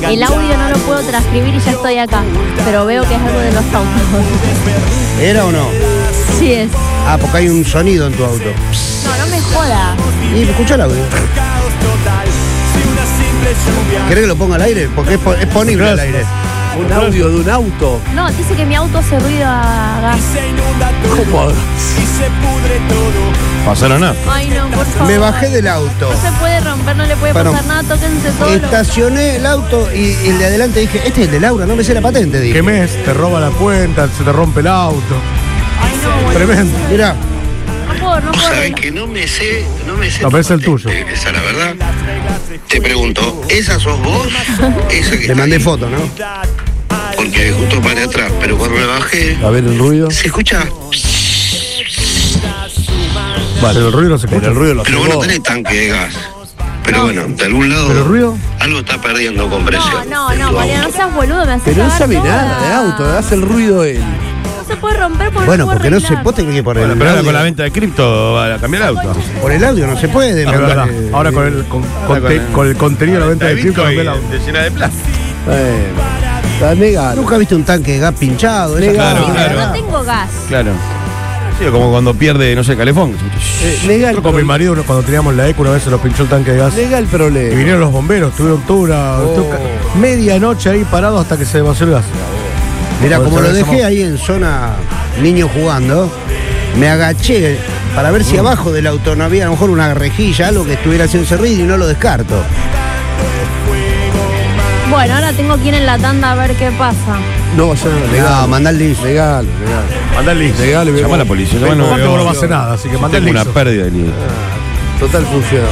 El audio no lo puedo transcribir y ya estoy acá. Pero veo que es algo de los autos. ¿Era o no? Sí es. Ah, porque hay un sonido en tu auto. No me joda. Y escucha el audio. ¿Querés que lo ponga al aire? Porque es ponible al aire. Un audio de un auto. No, dice que mi auto hace ruido a gas. ¿Cómo? Pasaron nada. Ay, no, por favor. Me bajé del auto. No se puede romper, no le puede pasar nada, tóquense todos. Estacioné el auto y el de adelante dije, este es el de Laura, no me sé la patente, dije. ¿Qué mes? Te roba la cuenta, se te rompe el auto. Ay, no, bueno. Tremendo. Mirá. No puedo. ¿Sabes que no me sé? No, pero es el tuyo. Esa es la verdad. Te pregunto, ¿esa sos vos? Esa que Te mandé foto, ¿no? Porque justo paré atrás, pero cuando me bajé, A ver el ruido. ¿se escucha? Vale, el ruido no se escucha. El ruido lo Pero hace vos no vos. tenés tanque de gas. Pero bueno, de algún lado ¿Pero el ruido? algo está perdiendo con presión. No, Mariano, no seas boludo, me haces Pero no cagar sabe toda. nada de auto, hace el ruido él. No se puede romper porque Bueno, no puedo porque no se arreglar. vos tenés que poner Bueno, el pero ahora audio. con la venta de cripto va a cambiar el auto. Por el audio no se puede. Es verdad. Ahora con el contenido de la venta de cripto Bitcoin cambió el auto. te llena de plata. Está negado. ¿Nunca viste un tanque de gas pinchado? Esas Claro, cosas. Pero claro. no tengo gas. Claro. Sí, como cuando pierde, no sé, calefón. Nega Yo con mi marido, cuando teníamos la ECO, una vez se nos pinchó el tanque de gas. Nega el Y problema. vinieron los bomberos, tuvieron toda medianoche ahí parados hasta que se vació el gas. Mirá, Porque como lo somos- dejé ahí en zona niños jugando, me agaché para ver si abajo del auto no había a lo mejor una rejilla, algo que estuviera haciendo ese ruido y no lo descarto. Bueno, ahora tengo que ir en la tanda a ver qué pasa. No, ya no, No, legal. mandá el list. Legal. Mandá el link. Legal. Llama a la policía. Llama al Aparte vos no 911. vas a hacer nada, así que mandá el Tengo link. una pérdida de línea. Total funcionó.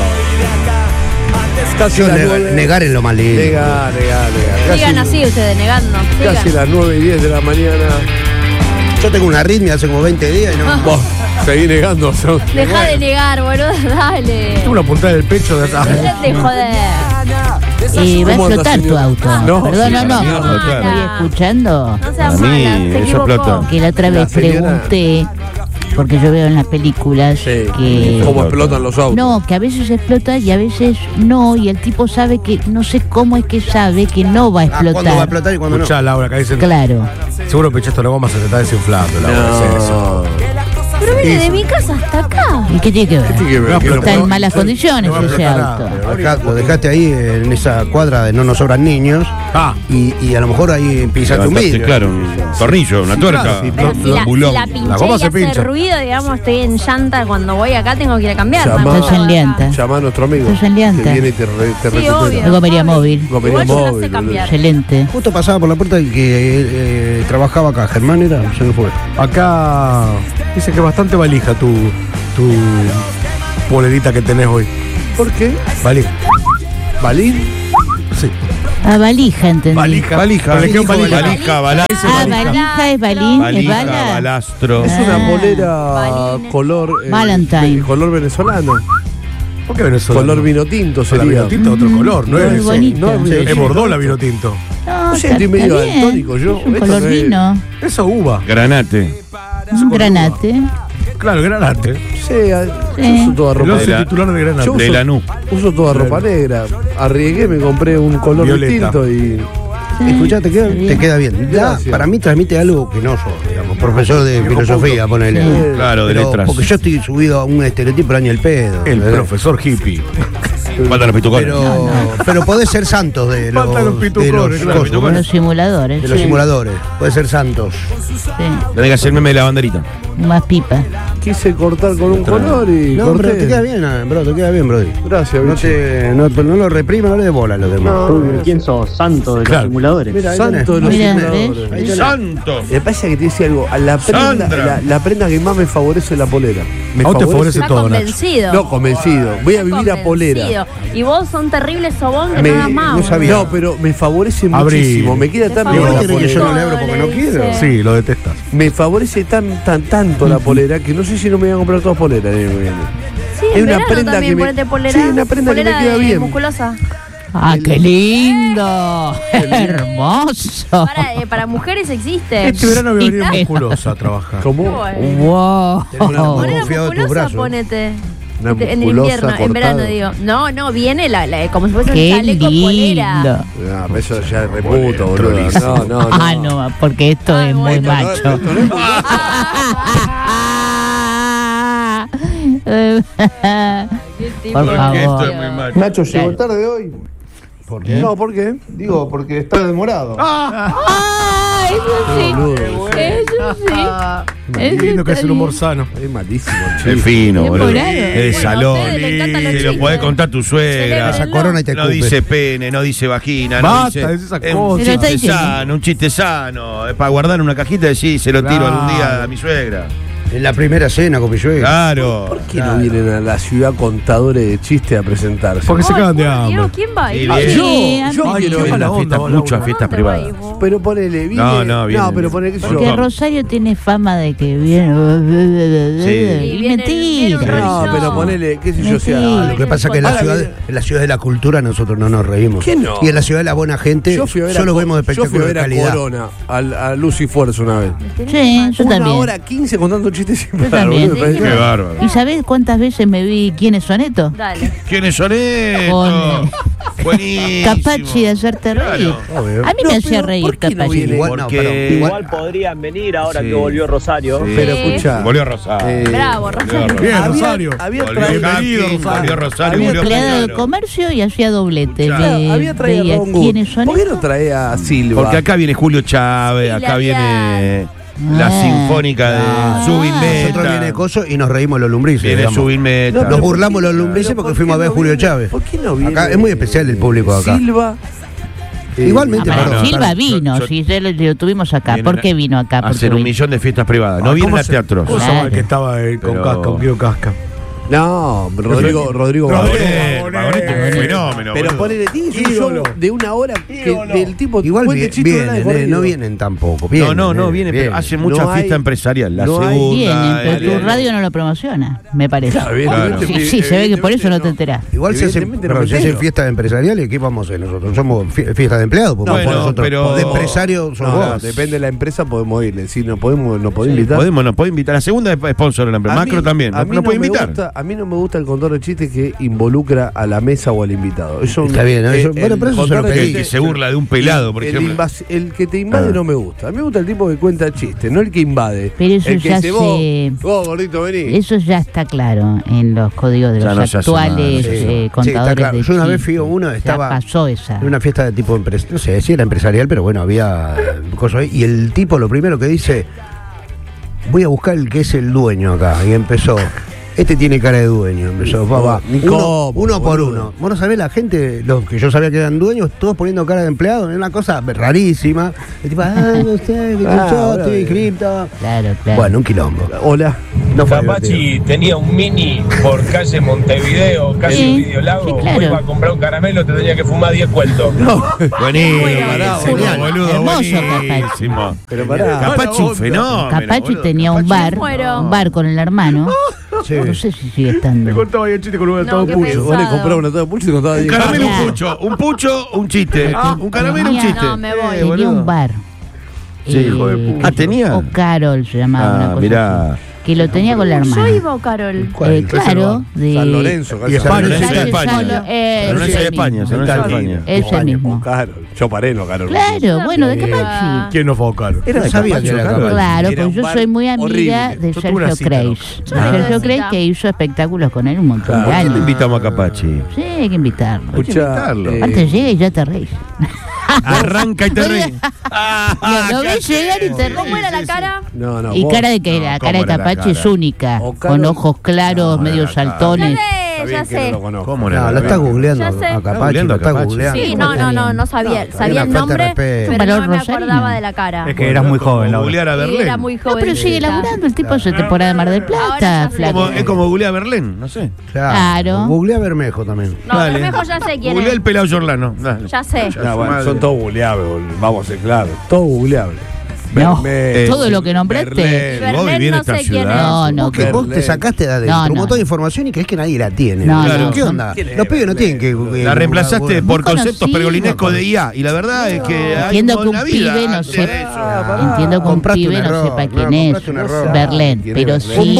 Casi Yo las 9. negar en lo más lindo. Legal. Sigan así ustedes, negando. Casi Sigan. las 9:10 de la mañana. Yo tengo una arritmia hace como 20 días y no. Vos, seguí negando. Deja de negar, boludo, dale. Tengo una puntada del pecho de atrás. Dejate de joder. Va a ¿Cómo anda, explotar tu señor? auto. No, Perdón, sí, no. no, no, Estoy claro. escuchando No A seas mí, mala, se eso equivocó. explota. que la otra La vez señora- pregunté, porque yo veo en las películas Sí. que... ¿Cómo explotan los autos? No, que a veces explota y a veces no, y el tipo sabe que, no sé cómo es que sabe que no va a ¿Cuándo va a explotar. explotar y cuándo no? Escuchá, Laura, acá dicen. Claro. Seguro que esto la goma se te está desinflando, Laura. es eso. Pero viene de mi casa hasta acá. ¿Y qué tiene que ver? Tiene que ver, No, que pero no Está puedo- en malas condiciones no va a ese explotar auto. nada. Lo dejaste ahí en esa cuadra de no nos sobran niños Ah, y a lo mejor ahí pisaste un Levantaste, vidrio. claro, un tornillo, una tuerca. claro, sí, Pero si un la bulón. pinché goma y se hace pincha. ruido, digamos, estoy en llanta, cuando voy acá tengo que ir a cambiar. Llama- ¿no? Estás en lianta. Llama a nuestro amigo. Estás en lianta. Que viene y te recupera. obvio. Gomería móvil. Gomería Igual yo la móvil, sé cambiar. Excelente. Justo pasaba por la puerta el que trabajaba acá. Germán era, se me fue. acá dice que bastante valija tu polerita que tenés hoy. ¿Por qué? Valija. ¿Balín? Sí. Ah, valija, entendí. Valija, Colegio valija, valija. balazo. Ah, valija es balín, es Valija, bala. balastro. Es una Ah. polera Balín. color. Valentine. Color venezolano. ¿Por qué venezolano? Color vino tinto La sería. vino tinto otro color, no Muy es bonito. No, Sí, es Bordeaux la vino tinto. No, No sé, está- estoy medio está bien. daltónico yo. Es un Esto color no es- vino. Eso uva. Granate. Un granate. Claro, granate. Sí, Sí. yo uso toda El ropa once de la- titular de granate. Yo De uso- Lanús. Uso toda ropa negra. Arriesgué, me compré un color Violeta. distinto y. Escuchá, te Está bien. queda bien. Ya, Gracias. para mí transmite algo que no soy, digamos, profesor de filosofía, ponele. Sí. Claro, de Pero- letras. Porque yo estoy subido a un estereotipo año el pedo. El ¿verdad? profesor hippie. Faltan los pitucones. Pero podés ser santos de los, Faltan los pitucones, claro, cosos, Con los simuladores. de los Sí. simuladores. Podés ser santos. Sí. Tenés que hacer meme de la banderita. Más pipa. Quise cortar con un color y No, corté. pero te queda bien, bro, te queda bien, brody. Gracias, No, bicho. no lo reprima, no le dé bola a los demás. No, ¿Quién sos? Santo de Claro. los simuladores. Mira, ahí Santo de los Mira, simuladores. Ahí tenés. ¡Santo! Me pasa que te decía algo, a la prenda, Sandra. la prenda que más me favorece es la polera. Me A vos te favorece Está todo, Nacho. convencido. No, convencido. Voy a vivir a polera. Convencido. Y vos son terribles sobón que Me- no das más. no boludo. sabía. No, pero me favorece Abril. muchísimo. Me queda tan Te bien la favorece que yo polera. no le abro porque no quiero. dice. Sí, lo detestas. Me favorece tanto la polera que no sé si no me voy a comprar todas poleras el año que viene. Sí, Es en una verano prenda también que me- ponete polera. sí, una prenda que me polera queda de bien. musculosa. Ah, qué lindo. Hermoso. Para mujeres existe. Este verano voy a venir Sí. musculosa a trabajar. ¿Cómo? Bueno. Wow. Tenés una Polera confiado en tus musculosa, brazos. ponete. Una En musculosa invierno, en cortada. verano digo. No, viene como si fuese un Qué chaleco polera. lindo. No, eso ya es reputo, boludo. No. Ah, no, porque esto es muy bueno. macho. Por Porque esto favor. es muy mal. Nacho llegó Claro. tarde hoy. ¿Por qué? No, ¿por qué? Digo, porque está demorado. Ah, eso sí. Boludo. Eso sí. Qué lindo que es el humor sano. Es malísimo, Es chico. fino, Bien boludo. volado. Es de Bueno, a salón. ustedes les encantan los Se lo chistes. podés contar a tu suegra. Esa corona y te No escupe. dice pene, no dice vagina, no Basta dice. de esas es un cosas. Pero está chiste diciendo. sano, un chiste sano. Es para guardar en una cajita y decir, se lo tiro Claro. algún día a mi suegra. En la primera cena con mi suegra. Claro. ¿Por qué no vienen a la ciudad contadores de chistes a presentarse? Porque se Ay, cagan de por hambre. Dios, ¿quién va a ir? Y Ay, bien. Yo Ay, quiero qué ir. mala Las onda, fiestas, Laura. muchas fiestas ¿dónde va a ir privadas. vos? Pero ponele, viene. No, viene. pero ponele que Porque yo. Rosario tiene fama de que viene. Sí. Y viene mentira. No, No. pero ponele, qué sé yo, Mentira. sea. Lo que pasa es que en la, Ahora ciudad, viene- en la ciudad de la cultura nosotros no nos reímos. ¿Qué no? Y en la ciudad de la buena gente Yo fui a ver solo vemos yo fui a espectáculos de ver a calidad. Corona, a Lucy Fuerza una vez. Sí, yo Una también. hora 15 contando chistes sin Yo parar, también. boludo, me Qué parece- bárbaro. ¿Y sabés cuántas veces me vi quiénes son estos? Dale. ¿Quiénes son estos? Con- Buenísimo. Capachi de hacerte reír. Claro. Obvio. A mí No, me hacía pero reír ¿por qué no Capachi. viene? Igual, no, Porque- pero Igual podrían venir ahora Sí. que volvió Rosario. Sí. Pero Sí. escucha. Volvió Rosario. Bravo, Rosario. Bien, Había- Rosario. Había Volvió traído. Hapkin, volvió Rosario, Había volvió Empleado de Mariano. comercio y hacía doblete. Escuchá, Había traído Veía a Ron Good. quiénes son ¿Por qué no estos. trae a Silva? Porque acá viene Julio Chávez, acá viene la Ah. Sinfónica de Subin nosotros viene Meta. Coso y nos reímos los lumbrices. Viene digamos. Subin Meta. pero Nos ¿por burlamos qué los no? lumbrices Pero porque ¿por fuimos qué a ver no Julio viene? Chávez. ¿Por qué no viene? Acá es muy especial el público acá. Silva. Igualmente, Ah, perdón. bueno, Silva yo- vino, yo- sí, lo tuvimos acá. Vienen ¿Por qué vino acá? a Porque hacer un vino. millón de fiestas privadas. No vienen a teatros. ¿Cómo se llama el Claro. que estaba con Pero- Casca, con Guido Casca? No, Rodrigo Vagonet, Vagonet. Vagonet es un fenómeno. Pero boludo. ponele, tiene un Ídolo. show de una hora que del tipo Igual cuente chistes de una de vienen, corrido. no vienen tampoco. No, viene, pero hace mucha No hay- fiesta empresarial. La no hay- segunda. Vienen, pero tu el- radio no lo promociona, me parece. Claro, evidentemente, Sí, sí, se ve que por eso no te enterás. Igual se hacen, Evidentemente pero no se me hacen entero. fiestas empresariales, ¿qué vamos a hacer nosotros? Somos fiestas de empleados, porque No, por bueno, nosotros pero- de empresarios somos No, vos. depende de la empresa, podemos irle. Si no podemos invitar. Nos puede invitar. La segunda es sponsor de la empresa. A mí- Macro también. a mí Nos puede me invitar. gusta- a mí no me gusta el contor de chistes que involucra a la mesa o al invitado. Eso Está bien, ¿no? Eso- bueno, pero eso se lo contor de pedí. El que chistes- se burla de un pelado, por el ejemplo. el que te invade Ah. no me gusta. A mí me gusta el tipo que cuenta chistes, no el que invade. Pero eso el que ya dice, se- vos, gordito, vení. Eso ya está claro en los códigos de Ya los no se hace actuales más, sí. Sí, contadores está claro. de Yo una vez chistes. fui a uno, Ya estaba pasó esa. en una fiesta de tipo empresarial, no sé si era empresarial, pero bueno, había cosas ahí. Y el tipo lo primero que dice, voy a buscar el que es el dueño acá. Y empezó, este tiene cara de dueño. Empezó, va. Uno por uno. Vos no sabés, la gente, los que yo sabía que eran dueños, todos poniendo cara de empleado, es una cosa rarísima. El tipo, no sé, qué sé yo, estoy inscripto. Claro, claro. Bueno, un quilombo. Hola. No fue divertido. Capachi tenía un mini por calle Montevideo, casi Sí, un videolago. sí, claro. Iba a comprar un caramelo, te tenía que fumar 10 cuentos. Buenísimo, Bueno, genial, boludo. hermoso, Buenísimo. Pero pará. Capachi un fenómeno. Capachi boludo. tenía un bar, muero. un bar con el hermano. Sí. No sé si sigue Me estando. contaba ahí el chiste con un No, atado qué pucho. Vos le pesado. comprabas una toda pucho y te contaba Un 10. caramelo, un Claro. pucho. Un pucho, un chiste. Un caramelo, un Tenía- chiste. No, me voy. Tenía boludo. un bar. Sí, hijo de puta. Ah, ¿tenía? O Carol se llamaba una Ah, cosa mirá. así. Que lo tenía con la Yo hermana. iba a Carol. ¿Cuál? Claro, de San Lorenzo, Y San San Lorenzo Lorenzo. de España. San Lo- San Lorenzo de ese España, mismo. San Lorenzo de España. Ese mismo. Carol. Yo paré, no, Carol. Claro, bueno, de Mira. Capachi. ¿Quién no fue a Caro? Era No de sabía Capacho, que era Carol. Capacho. Claro, Era pues un yo bar soy muy amiga horrible. de Yo tuve una Sergio cita, Kreis. ¿no? Sergio Yo Kreis necesito. que hizo espectáculos con él un montón de Claro. ¿Por qué años. te invitamos a Capachi? Sí, hay que invitarlo. Escucha, invitarlo. Antes llega y ya te reís. Arranca y te reís. Lo ves llegar y te reís. ¿Cómo era la cara? No, no. Y vos- cara de que No, la ¿cómo cara de era la Capachi es cara? única, O con Carol- ojos claros, No, medio era la cara. saltones. Ya Está bien sé, que ya no lo sé. conozco. ¿Cómo No, era? lo está googleando Ya sé. a Capachi, googleando lo a está Capachi. googleando. Sí, no sabía. No, Sabía una el falta de nombre, respeto. pero Valor no me rosarino. acordaba de la cara. Es que eras muy joven, Laura. Googlear a Y Berlín. era muy No, joven. pero sigue laburando, el tipo se temporada de Mar del Ahora Plata, ya sé. flaco. Es como googlear a Berlín, no sé. Claro. Googlea a Bermejo también. No, Bermejo ya sé quién Googlea es. el pelado Giordano. Dale. Ya sé. No, bueno, son todos googleables, boludo. Vamos a ser claros. Todo googleable. No, Bermejo, todo lo que nombraste. Berlín. Vos Berlín vivís en no esta sé quién ciudad. No, no. Vos te sacaste de adentro No, un no. montón de información y crees que nadie la tiene. No, no. ¿Qué onda? ¿Quién es Los pibes no tienen que. La reemplazaste por conceptos conocido. pergolinescos de IA. Y la verdad es que hay Entiendo un que un la vida pibe no antes de sepa. eso. Entiendo que un Compraste pibe un no error, sepa no, quién es compraste un error. Berlín, ¿Quién pero es sí.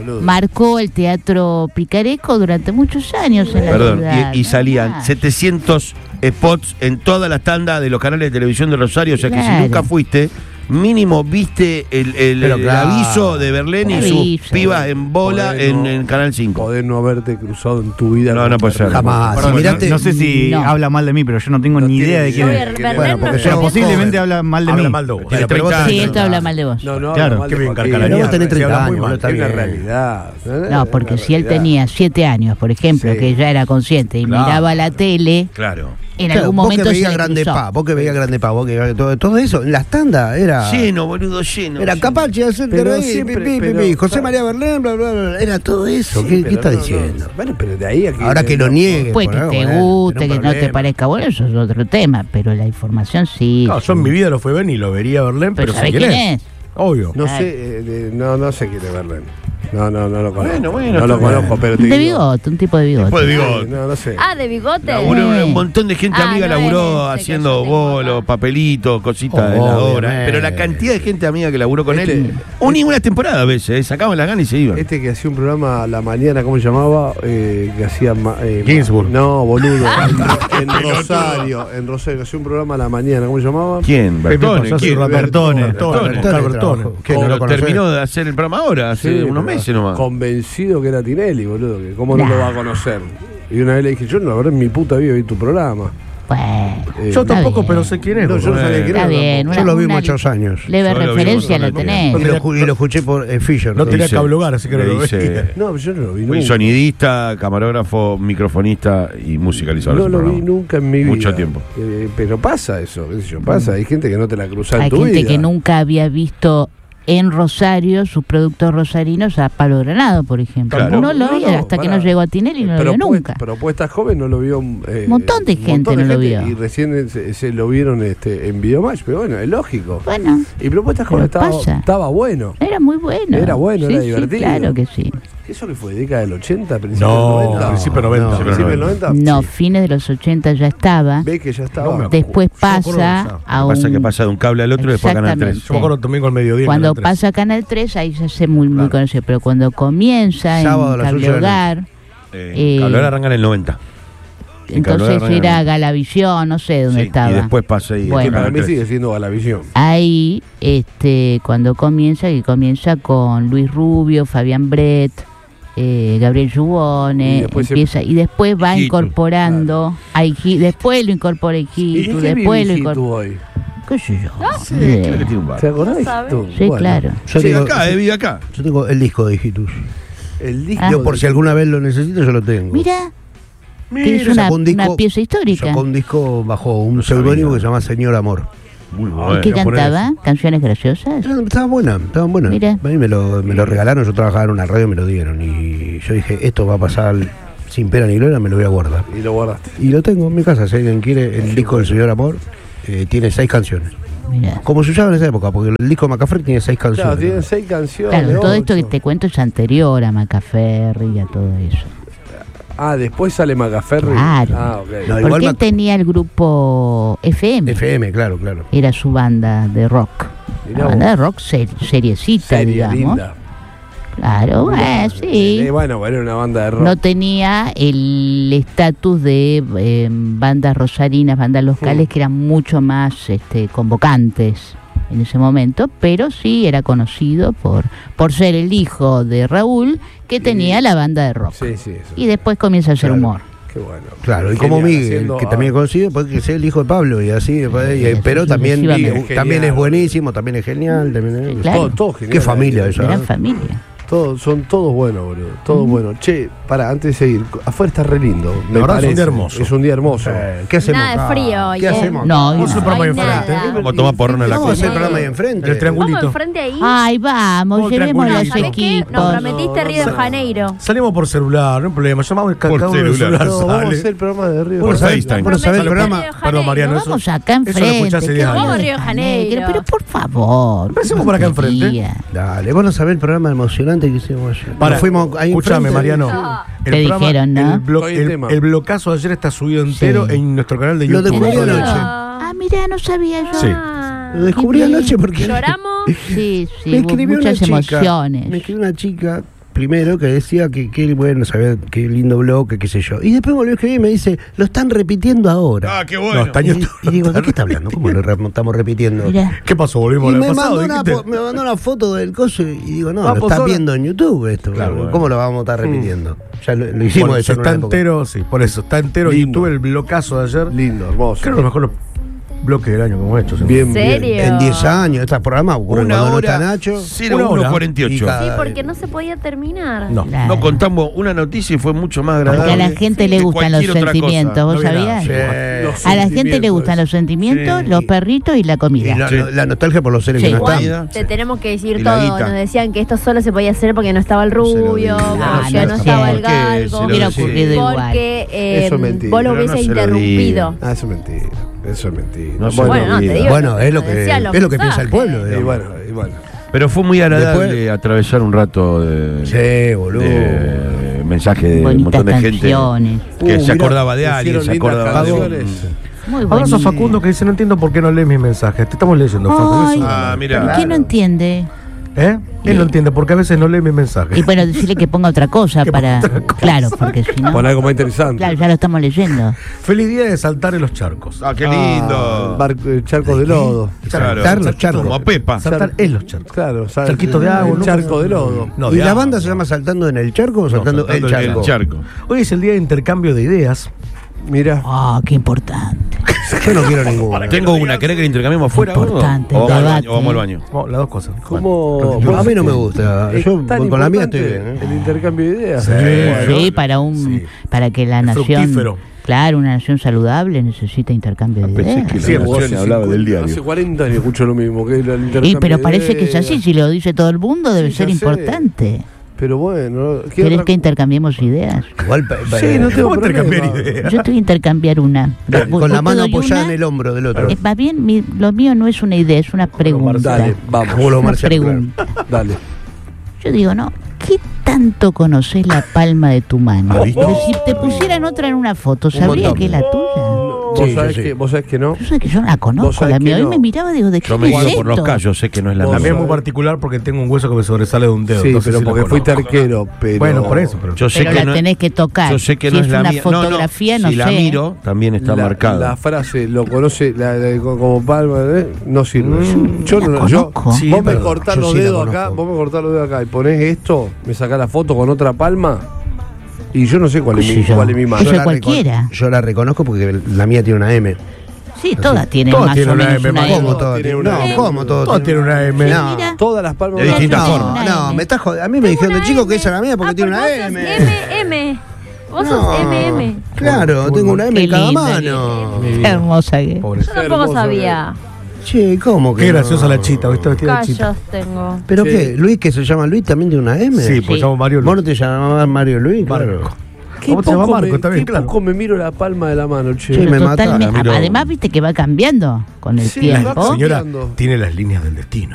marcó el teatro picaresco durante muchos años en la Perdón, ciudad. y salían Ah. 700 spots en todas las tandas de los canales de televisión de Rosario, o sea que si Claro. nunca fuiste, mínimo viste el Pero claro. aviso de Berlén y Aviso. sus pibas en bola Podés no- en Canal 5. Podés no haberte cruzado en tu vida. No, no puede ser. Jamás. Perdón, Si mirate- no sé si No. habla mal de mí, pero yo no tengo No ni tiene idea de ni quién idea es. de quién es. Berlín porque no pero sé. Posiblemente habla mal de Habla mí. mal de vos. Pero Tiene vos 30 tenés Sí, esto 30 habla años. mal de vos. No, Claro, mal qué de bien, Joaquín. Carcarañá. Pero vos tenés Se 30 habla muy años, mal, está es la bien. realidad. No, porque si él realidad. tenía 7 años, por ejemplo, Sí. que ya era consciente y Claro. miraba la tele, Claro. en Claro, algún vos momento que se veías le Grande cruzó. Pa, vos que veías Grande Pa, vos que veías todo eso, en las tandas era... Lleno, boludo, lleno. Era lleno. Capache, hacer Pero ahí, siempre- pi, pi, pero- pi, José claro. María Berlén, bla, bla, bla, era todo eso. Sí, ¿Qué pero estás no, diciendo? no. Bueno, pero de ahí a que. Ahora que lo niegues. Pues que por te algo, guste, tenés que un no te problema. parezca bueno, eso es otro tema, pero la información sí. No, yo en mi vida lo fui a ver ni lo vería a Berlén, Pero pero ¿sabés sé quién es? Obvio. No Ay. sé, no sé quién es Berlén. No lo conozco. Bueno, no lo está bien. conozco, pero te De digo. bigote, un tipo de bigote. Después de bigote. No sé. Ah, de bigote. Laburó, un montón de gente Ah, amiga no laburó es ese que haciendo yo tengo bolos, acá. papelitos, cositas de la obra. Obviamente. Pero la cantidad de gente amiga que laburó con Este- él, una temporada a veces, sacaban las ganas y se iban. Este que hacía un programa a la mañana, ¿cómo se llamaba? Que hacía. Ginsburg. No, boludo. en Rosario. En Rosario, hacía un programa a la mañana, ¿cómo se llamaba? ¿Quién? Bertone. pasó ¿Quién? su Bertone, Bertone. Oscar Bertone. ¿Qué, no lo conocés? Terminó de hacer el programa ahora, hace Sí, unos pero meses nomás. Convencido que era Tinelli, boludo. Que ¿Cómo no Nah. lo va a conocer? Y una vez le dije, yo no, la verdad en mi puta vida vi tu programa. Bueno, Yo Está tampoco, bien. pero sé quién es. No, yo no sabía quién está era. bien. Yo lo vi una muchos años. leve Yo lo vi referencia muchos lo años. tenés. Y lo escuché por Fisher. No tenía Dice- cablehogar, así que no le lo dice- veía. No, yo no lo vi Fui nunca. sonidista, camarógrafo, microfonista y musicalizador. No de ese lo vi programa. nunca en mi vida. Mucho tiempo. Pero pasa eso, qué sé yo, pasa. Hay gente que no te la cruza en Hay tu gente vida. que nunca había visto en Rosario sus productos rosarinos a Palo Granado, por ejemplo. Claro. No lo vi hasta que no llegó a Tinelli, no lo vio nunca. Propuesta Joven no lo vio. Un montón de gente no lo vio. Y recién se lo vieron en Videomatch, pero bueno, es lógico. Bueno, Y Propuesta Pero Joven pasa. estaba bueno. era muy bueno. Era bueno, Sí, era sí, divertido. claro que sí. ¿Eso que fue? ¿Década del 80? ¿Principio No, del 90? principio 90. No, principio del 90. No, Sí. fines de los 80 ya estaba. Ve que ya estaba. No me acuerdo. Después Yo me acuerdo de pasa esa. a Pasa que un... pasa de un cable al otro y después a Canal 3. Exactamente. Yo me acuerdo domingo al mediodía. en Cuando Canal 3. pasa a Canal 3, ahí se hace muy Claro. conocido. Pero cuando comienza Sábado a en las 8 Cable de la Hogar, Cable arranca en el 90. entonces arranca en era el- Galavisión, no sé dónde Sí, estaba. y después pasa ahí. Bueno. Para Canal mí 3. sigue siendo Galavisión. Ahí, cuando comienza, que comienza con Luis Rubio, Fabián Brett, Gabriel Yubone, Y después y después va Hijitu, incorporando, después lo incorpora ¿Y Hijitu, qué después lo viví incorpora. tú hoy? ¿Qué sé yo? Creo que tiene un bar. ¿Te acordás de ¿Sabe? Hijitu? Sí, Bueno, claro. Yo Sí, tengo, acá, vive acá. yo tengo el disco de Hijitus. El disco. Ah. Yo por si alguna vez lo necesito, yo lo tengo. Mira, que es sacó un disco- una pieza histórica. Sacó un disco bajo un seudónimo que se llama Señor Amor. Muy ¿Y bueno. qué cantaba? ¿Canciones graciosas? Estaba buena, estaba buena. Mira. A mí me lo regalaron, yo trabajaba en una radio y me lo dieron. Y yo dije, esto va a pasar sin pena ni gloria, me lo voy a guardar. Y lo guardaste. Y lo tengo en mi casa, si alguien quiere, el disco del Señor Amor tiene 6 canciones. Mira. Como se usaba en esa época, porque el disco de Macaferri tiene 6 canciones. Claro, tienen 6 canciones. Claro, todo esto que 8. te cuento es anterior a Macaferri y a todo eso. Ah, después sale Macaferri. Claro. Ah, ok. No, igual Porque él Mac- tenía el grupo FM, FM, claro, claro. era su banda de rock. Mirá La banda vos. de rock seriecita, Serie digamos. linda. Claro, sí. Bueno, era una banda de rock. No tenía el estatus de bandas rosarinas, bandas locales que eran mucho más convocantes en ese momento, pero sí era conocido por ser el hijo de Raúl que tenía la banda de rock. Sí, sí, eso. Y después comienza a hacer Claro. humor. Qué bueno. Claro, y como Genial, Miguel, haciendo- que también es conocido, porque es el hijo de Pablo y así, pero también, sucesivamente. también es Genial. buenísimo, también es genial. También es- Sí, claro. Todo genial. Qué familia esa. Gran familia. Son todos buenos, boludo. Todos buenos. Che, antes de seguir, afuera está re lindo. Me verdad es un parece. día hermoso. Es un día hermoso. ¿Qué hacemos? Nada de acá? frío hoy, ¿Qué ¿eh? hacemos? No, acá? no. Vamos a hacer el programa ahí hay enfrente. nada. Vamos a tomar porrón en la Vamos a hacer el cocina. programa ahí enfrente. El triangulito. ¿Vamos enfrente ahí? Ay, vamos, Vamos, llevemos tranquilo. los ¿Sabés qué? equipos. Nos prometiste Río de no. Janeiro. Salimos por celular, no hay problema. Llamamos cada Por uno del celular. celular. No, vamos a sale. hacer el programa de Río. Bueno, de ¿sabés? Janeiro. Bueno, ¿sabés el Prometiste programa? Río de Perdón, Mariano, Janeiro. Vamos acá Eso lo enfrente. escuché hace ¿qué 10 años. vamos, Río de Janeiro. Pero por favor. Empecemos por acá enfrente. tontería. Dale, vos no sabés el programa emocionante que hicimos ayer. Para, Nos fuimos ahí escúchame, enfrente. Mariano. No. El Te dijeron, ¿no? Estoy en tema. el blocazo de ayer está subido entero Sí. en nuestro canal de Lo YouTube. descubrí ¿En serio? anoche. Ah, mira, no sabía yo. Sí. Lo descubrí Qué bien. anoche porque ¿Lloramos? Sí, me hubo escribió muchas una chica. emociones. Me escribió una chica primero que decía que bueno, sabía qué lindo blog, que qué sé yo. Y después volvió a escribir y me dice, lo están repitiendo ahora. Ah, qué bueno. Y digo, ¿de qué está hablando? ¿Cómo lo estamos repitiendo? Mirá. ¿Qué pasó? Volvimos Y al me pasado. mandó una foto del coso y digo, no, lo Vamos estás ahora. viendo en YouTube esto. Claro, ¿Cómo bueno. lo vamos a estar repitiendo? Ya lo hicimos Bueno, eso en está una época. entero, sí, por eso, está entero Lindo. YouTube, el blocazo de ayer. Lindo, hermoso. Creo que lo mejor bloque del año que hemos hecho. ¿sí? Bien, ¿En bien. serio? En 10 años, estos programas ocurren Una cuando no hora, está Nacho. 01:48. Y cada- Sí, porque no se podía terminar. No. Claro. No contamos una noticia y fue mucho más Porque agradable. a la gente le que gustan los cualquier otra sentimientos, cosa. ¿vos No había sabías? nada. Sí. A la gente le gustan los sentimientos, Sí. los perritos y la Y comida. la nostalgia por los seres Sí. que no Igual están. te tenemos que decir Y la todo. guita. Nos decían que esto solo se podía hacer porque no estaba el se lo rubio, digo. Ah, porque no no sé. estaba el ¿Por qué se galgo, lo Hubiera decía? ocurrido igual. porque Eso es mentira. vos lo Pero no hubiese se lo interrumpido. Ah, eso es mentira. Eso es mentira. No se Bueno, no, te digo. Bueno, es lo que, Decían los es lo que piensa el mensajes. pueblo. Y digamos. bueno. Pero fue muy agradable Después- atravesar un rato de, Sí, boludo. de mensaje de un Bonitas montón de gente canciones. que se mirá, acordaba de alguien, hicieron se lindas acordaba de canciones. Muy Abrazo a bonito. Facundo que dice, no entiendo por qué no lees mis mensajes. Te estamos leyendo, Facundo. Ay, Eso- Ah, mira. ¿por qué no entiende? ¿Eh? Él no entiende porque a veces no lee mis mensajes. Y bueno, decirle que ponga otra cosa para... Claro, porque si no... Pon algo más interesante. Claro, ya lo estamos leyendo. Feliz día de saltar en los charcos. Ah, qué lindo. Charco de lodo. Claro. Saltar los charcos. Como a Pepa. Saltar en los charcos. Claro, Charquito de agua, ¿no? Charco de lodo. No, ¿Y de la agua. banda se llama Saltando en el Charco o Saltando, Saltando el en Charco? el charco. Hoy es el día de intercambio de ideas. Mira. Ah, qué importante. Yo no quiero ninguna. Tengo una, ¿querés que la intercambiemos afuera? vos? Importante, O vamos al debate. baño, o vamos al baño. No, las dos cosas. ¿Cómo? Bueno, a mí no me gusta. Es Yo tan con la mía importante estoy bien. El intercambio de ideas. Sí. Bueno. Sí, para que la Es nación... fructífero. Claro, una nación saludable necesita intercambio de Pensé ideas. que Sí, la vos nación hablaba del diario. Hace 40 años escucho lo mismo. Que el intercambio Y pero de parece que es así, ideas. si lo dice todo el mundo debe Sí, ser ya sé. importante. Pero bueno. ¿qué ¿Querés otra- que intercambiemos ideas? Igual, Sí, no tengo ¿Cómo intercambiar problema. ideas? Yo te voy a intercambiar una. con la Vos mano te doy apoyada una. en el hombro del otro. Va bien, lo mío no es una idea, es una pregunta. Dale, vamos. Como los Una marcianos, pregunta. Dale. Yo digo, no, ¿qué tanto conoces la palma de tu mano? ¿Viste? Porque si te pusieran otra en una foto, ¿sabría montón. que es la tuya? ¿Vos Sí, sabés yo sí. que, vos sabés que no? Yo sé que yo no la Vos conozco, sabés la que mía. Hoy no. me miraba y digo, ¿de qué Yo me es guío por los esto? callos, sé que no es la Vos La mía mía. es muy particular porque tengo un hueso que me sobresale de un dedo. Sí, entonces pero sí la porque fuiste conozco. arquero. Pero... Bueno, por eso. Pero Yo sé Pero que la no, tenés que tocar. yo sé que si no es la una mía. fotografía, no, si la sé. miro, también está marcada. La frase, lo conoce como palma, no sirve. Yo la no, yo, conozco. Sí, vos es me verdad. cortás Yo los sí la dedos acá, conozco. vos me cortás los dedos acá y ponés esto, me sacás la foto con otra palma y yo no sé cuál es ¿Qué mi, sé yo? cuál es mi mano. Eso es la cualquiera. yo la reconozco porque la mía tiene una M. Sí, todas tienen Todas más tienen o una menos M, una más M. ¿Cómo todo tiene tiene una una M. ¿Cómo todo? Todo tiene una M. No. Mira. Todas las palmas De Mira, distintas tiene formas. una No, M. me estás jodiendo. A mí me dijeron de chico que esa era la mía porque tiene una M. M. Vos No. sos MM. Claro, tengo una M Qué en cada linda. mano. Qué hermosa que es. Pobre. Yo tampoco Hermoso, sabía. Che, ¿cómo que Qué no? graciosa la chita, ¿viste? Vestida de chita. Callos tengo. ¿Pero Sí. qué? ¿Luis que se llama Luis también tiene una M? Sí, pues Sí. llamo Mario ¿Vos Luis. no te llamabas Mario Luis? Marco. Claro. Qué ¿Cómo te llama poco Marco? me- Está bien, qué claro. poco me miro la palma de la mano, che. Sí, me Pero mata, totalmente. la miro. Además, viste que va cambiando con el Sí, tiempo. va Señora, cambiando. tiene las líneas del destino.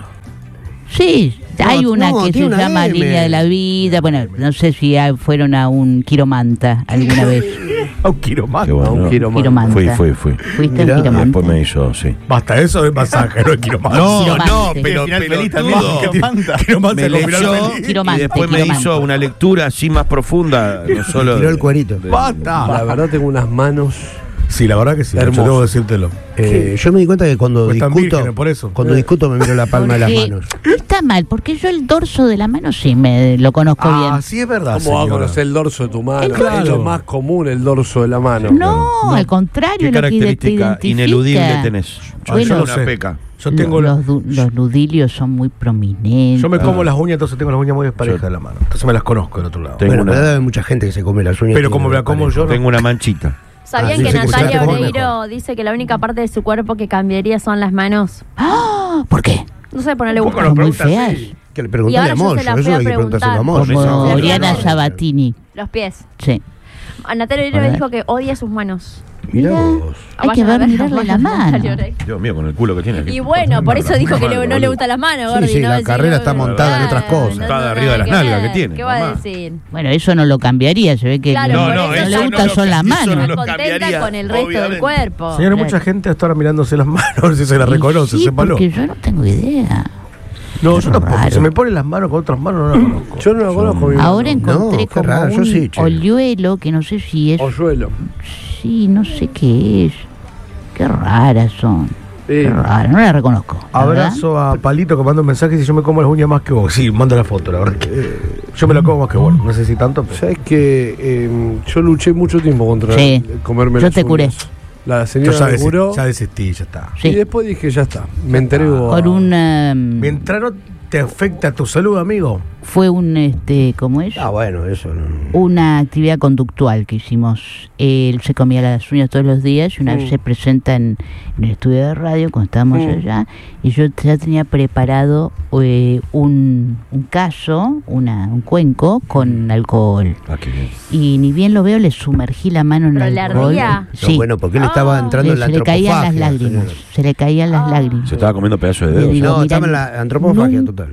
Sí, hay una no, que se tiene una llama M. Línea de la Vida. Bueno, no sé si fueron a un quiromanta alguna vez. A un quiromante. Qué bueno. No, quiero más. Quiromanta. Fui. ¿Fuiste Mirá, un quiromanta? Después me hizo, sí. Basta, eso es masaje, no es quiromante. Quiromante. pero Quiromante me con final leyó feliz. y Quiromante, después me quiromante. hizo una lectura así más profunda, no solo Tiró el cuerito. La Basta. verdad tengo unas manos. Sí, la verdad que sí. Hermoso. Yo debo decírtelo. Yo me di cuenta que cuando Pues están discuto, vírgenes, por eso. cuando discuto me miro la palma de las Porque manos. no está mal, porque yo el dorso de la mano sí me lo conozco Ah, bien. sí es verdad, ¿Cómo vas a señora. conocer el dorso de tu mano? Claro. Es lo más común, el dorso de la mano. No, al contrario, ¿Qué lo que te característica identifica. ineludible tenés? Bueno, Yo lo una sé. peca. Yo tengo los nudilios son muy prominentes. Yo me como las uñas, entonces tengo las uñas muy desparejas de la mano. Entonces me las conozco del otro lado. Tengo Bueno, una- pero debe haber mucha gente que se come las uñas. Pero y como no me la como parece. yo, no. Tengo una manchita. ¿Sabían Ah, que sí, sí, Natalia sí, sí, Oreiro dice que la única parte de su cuerpo que cambiaría son las manos? ¡Ah! ¿Por qué? No sé, pero no le Un poco gusta. lo Muy pregunta feas. así. Que le Y preguntale ahora a yo Moyo, se la eso fui a hay que preguntárselo a preguntar. Moyo. Como Sí, Oriana sí. Sabatini. Los pies. Sí. A Natalia Oreiro A le ver. dijo que odia sus manos. Mirá Mira. vos. Hay que Vayan a ver, mirarle la las manos de mano. Natalia Oreiro. Dios mío, con el culo que tiene. Y bueno, por eso dijo que no le gustan las manos, Sí, Gordi. sí, ¿no? la Decir, carrera está no, montada en otras cosas. Está arriba de las nada nalgas que ver. tiene, ¿Qué va a mamá. decir? Bueno, eso no lo cambiaría, se ve que Claro, no, por no, eso le ya gusta no son las eso manos. no Está lo contenta cambiaría, con el resto del obviamente. cuerpo. Señora, mucha gente está ahora mirándose las manos, a ver si se las Y reconoce, sí, sépalo. porque yo no tengo idea. No, yo tampoco. Raro. Se me ponen las manos con otras manos, no las conozco. Yo no lo conozco. mi Ahora mano. encontré No, qué como raro, yo un sí, che. hoyuelo que no sé si es. Hoyuelo. Sí, no sé qué es. Qué raras son. Qué Sí. raras, no las reconozco. ¿la verdad? Abrazo a Palito que manda un mensaje y dice: yo me como las uñas más que vos. Sí, manda la foto, la verdad que yo me la como más que vos. No sé si tanto, pero. ¿Sabes que yo luché mucho tiempo contra Sí. comerme Yo las te curé. uñas? La Yo señora me curó. ya desistí, ya está. Sí. Y después dije, ya está. Me entrego Con a... una. Mientras no te afecta tu salud, amigo. Fue un, ¿cómo es? Ah, bueno, eso no. Una actividad conductual que hicimos. Él se comía las uñas todos los días y una vez se presenta en el estudio de radio cuando estábamos allá y yo ya tenía preparado un caso, un cuenco con alcohol. Ah, qué bien. Y ni bien lo veo, le sumergí la mano en ¿Pero el le alcohol. ardía? No, bueno, porque él estaba entrando en la Se le caían las antropofagia. lágrimas. señor. Se le caían las lágrimas. Se estaba comiendo pedazos de Le dedo. digo, No, mira, estaba en la antropofagia total.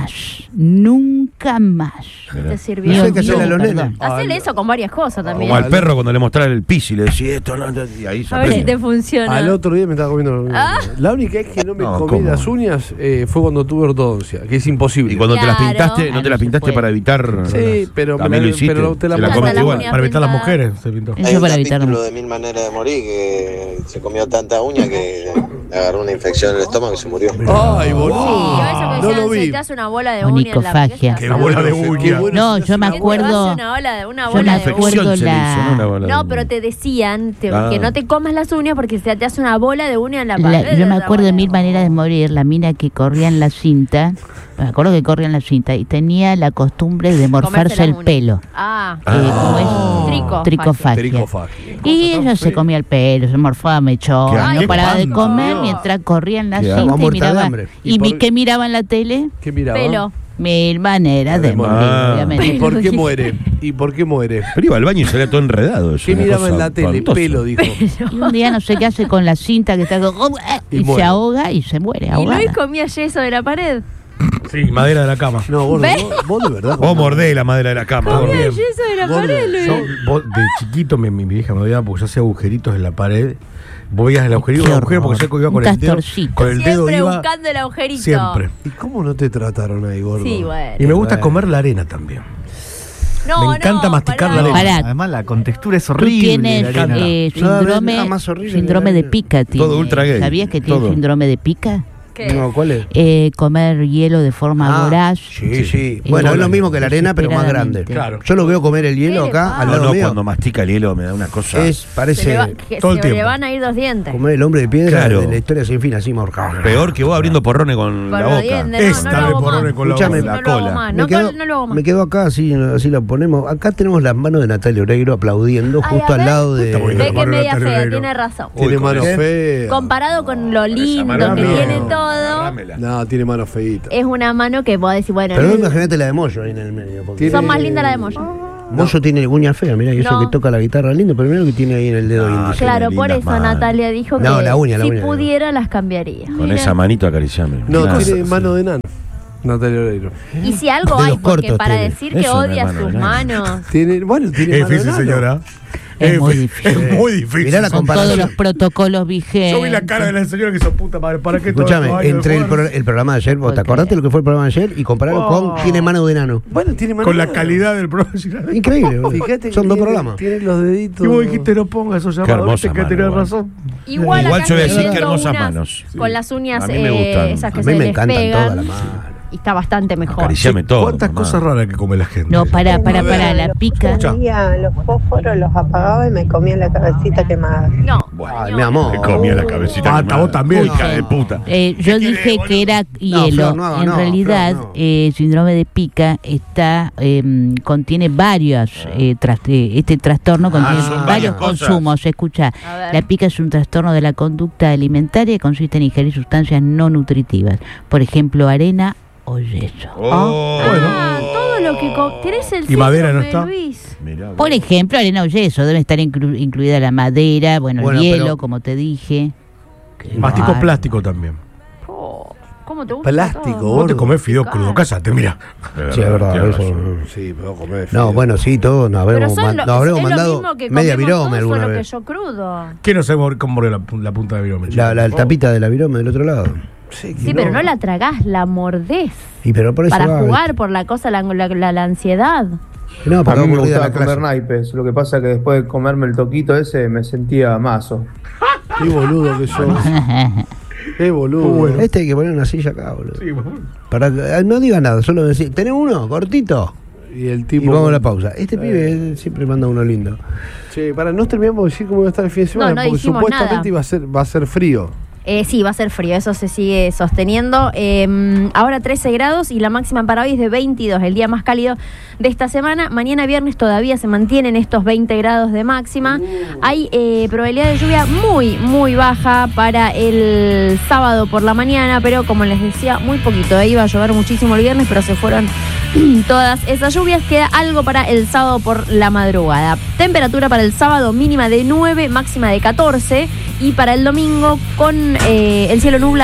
Nunca más. Te Eso sirvió. hay que hacerle a los Perdón. nenes. Hacele eso con varias cosas también. Como al perro cuando le mostraba el pis y le decía esto, no, y ahí se A ver si aprende. te funciona. Al otro día me estaba comiendo las uñas. La única vez que no me No, comí ¿cómo? las uñas fue cuando tuve ortodoncia, que es imposible. Y cuando te las Claro. pintaste, no te las Se pintaste puede. para evitar. Sí, pero también me lo la- hiciste. pero te la Se la pasaste comiste la igual. uña. Para evitar las pintada. mujeres se pintó. Eso para evitar. de 1000 maneras de morir que se comió tanta uña que agarró una infección en el estómago y se murió. Ay, boludo. Sí, eso que No decían, lo se vi. te hace una bola de uña en la Onicofagia. cabeza. Qué bola de uña. No, yo me ¿Qué te acuerdo. hace una bola de Yo me uña? acuerdo se le hizo, ¿no? Una bola de No, uña. pero te decían Ah. que no te comas las uñas porque se te hace una bola de uña en la La- pared. yo me acuerdo de 1000 maneras de morir, la mina que corría en la cinta, me acuerdo que corría en la cinta y tenía la costumbre de morfarse el pelo. Ah, ¿Cómo es? Tricofagia. Tricofagia. Y ella se comía el pelo, se morfaba mechón, Qué no asco. paraba de espanto, comer Dios. mientras corría en la Qué cinta asco. y Muerta de miraba. hambre. ¿Y ¿Qué miraba en la tele? ¿Qué miraba? Pelo. 1000 maneras de morir, Ah. obviamente. ¿Y por qué muere? ¿Y por qué muere? Pero iba al baño y salía todo enredado. Eso, ¿Qué una miraba cosa en la tele? espantosa. Pelo, dijo. Y un día no sé qué hace con la cinta que está Y y se muere. ahoga y se muere ¿Y ahogada. Luis comía yeso de la pared? Sí, madera de la cama. No, vos, ¿Ve? vos de verdad. Vos mordés la madera de la cama. Comía bien. yeso de la Vos pared, no- Luis. De chiquito mi vieja me odiaba porque yo hacía agujeritos en la pared. Vos veías el agujerito, Qué el agujero porque horror. yo iba con Un el dedo. castorcito. Con el dedo Siempre iba buscando el agujerito. siempre. ¿Y cómo no te trataron ahí, gordo? Sí, bueno. Y me gusta comer la arena también. No, me encanta no, masticar pará. la arena. Pará, Además, la contextura es tú horrible. tienes la arena. síndrome, nada más horrible síndrome que la de arena. pica. Todo ultra gay. ¿Sabías que tienes Todo. síndrome de pica? ¿Qué? No, ¿cuál es? Comer hielo de forma voraz. Sí. Bueno, es lo mismo que la arena, pero más grande. Claro. Yo lo veo comer el hielo ¿Qué le acá, pasa? al No, lado no, mío. cuando mastica el hielo me da una cosa. Es, Se le, parece va- que todo el se le tiempo. van a ir 2 dientes. comer el hombre de piedra Claro. de la historia sin fin, así morcado. Peor que vos abriendo porrones con Con la los boca. dientes, Esta no lo de hago porrones más. con la Escúchame, boca. No lo hago cola. más. Me No, quedo, no lo hago más. me quedo acá, así la ponemos. Acá tenemos las manos de Natalia Oreiro aplaudiendo Ay, justo a al ver. lado de. Está bonito. Ve que Mano media Natalia fea, Oreiro. tiene razón. Tiene Uy, mano con fea. Comparado con lo esa lindo mano que no. tiene todo, Dámela. No, tiene mano feíta. es una mano que vos decís, bueno, Pero imagínate la de Moyo ahí en el medio. Porque Tiene- son más lindas la de Moyo. Moyo tiene uñas feas, mirá, y eso No. que toca la guitarra lindo, pero mirá lo que tiene ahí en el dedo Ah, índice. Claro, Tiene por lindas eso manos. Natalia dijo No, que la uña, si digo. pudiera las cambiaría. Con Mira. esa manito acariciame. No, Nada. tiene mano de nano. Natalia Oreiro. Y si algo Dedos hay, porque cortos para tiene. decir que Eso no es odia mano sus de nada. manos. Tiene mano Es de difícil, nano. señora. Es muy difícil. Es muy difícil. Mirá la Son comparación. todos los protocolos vigentes. Yo vi la cara de la señora que hizo puta madre. ¿Para qué todos Escúchame, estos años entre de el, jugar? el programa de ayer, ¿vos te acordaste lo que fue el programa de ayer? Y compararlo con Tiene mano de enano. Bueno, tiene mano Con de la nano. calidad del programa. Increíble, boludo. Fíjate que Son dos tiene- programas. Tiene los deditos. Y vos dijiste no ponga esos Qué llamados. hermosa Viste que mano, tenés igual. razón. Igual Igual acá yo voy a estoy decir que viendo hermosas unas manos. con las uñas A mí me gustan. esas que A se mí me les encantan pegan. todas las manos. Y está bastante mejor. Acariciame todo. ¿Cuántas mamá. cosas raras que come la gente? No, para, la pica. Escucha. Los fósforos los apagaba y me comía la cabecita quemada. No. Ay, mi amor. Me comía la cabecita. Ah, quemada. vos también. Hija de puta. Yo dije que era hielo. Flor, no haga, en no, realidad, Flor, no. síndrome de pica está contiene varios este trastorno contiene son varios varias cosas. consumos. Escucha, A ver. la pica es un trastorno de la conducta alimentaria que consiste en ingerir sustancias no nutritivas, por ejemplo, arena o yeso. Oh, Ah, todo lo que tenés el ¿Y madera no síndrome, está? Luis. mirá, Por ejemplo, arena o yeso, debe estar incluida la madera, bueno, Bueno, el hielo, pero- como te dije. Mastico Bárbaro. plástico también. Oh, ¿cómo te gusta? Plástico, todo? Vos te gordo. comés fideo crudo. Cállate, mira. Sí, es verdad. tienes Eso, razón. Sí, puedo comer. no, bueno, sí, todos nos Pero habremos, son nos habremos es lo mandado mismo que media comemos virome todos, alguna solo que vez. yo crudo. ¿Quién no sabe cómo murió la punta de virome? La tapita de la virome del otro lado. Sí, pero no la tragás, la mordés. Y pero por eso para jugar, por la cosa, la ansiedad. No, a mí me gustaba comer naipes. Lo que pasa es que después de comerme el toquito ese me sentía mazo. Qué boludo que sos. Qué boludo. Bueno. Este hay que poner una silla acá, boludo. Sí, para, no diga nada, solo decir, ¿tenés uno? Cortito. Y el tipo. Y vamos a la pausa. Este pibe siempre manda uno lindo. Sí, para no terminamos de decir cómo va a estar el fin de semana, porque supuestamente va a ser frío. Sí, va a ser frío, eso se sigue sosteniendo. Ahora 13 grados y la máxima para hoy es de 22, el día más cálido de esta semana. Mañana viernes todavía se mantienen estos 20 grados de máxima. Hay probabilidad de lluvia muy, muy baja para el sábado por la mañana, pero como les decía, muy poquito. Iba a llover muchísimo el viernes, pero se fueron todas esas lluvias. Queda algo para el sábado por la madrugada. Temperatura para el sábado mínima de 9, máxima de 14. Y para el domingo con el cielo nublado.